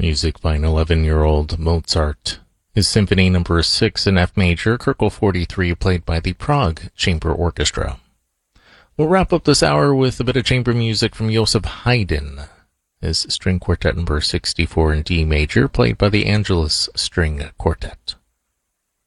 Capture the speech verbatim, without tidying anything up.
Music by an eleven-year-old Mozart. His Symphony Number six in F Major, K forty-three, played by the Prague Chamber Orchestra. We'll wrap up this hour with a bit of chamber music from Joseph Haydn. His String Quartet Number sixty-four in D Major, played by the Angelus String Quartet.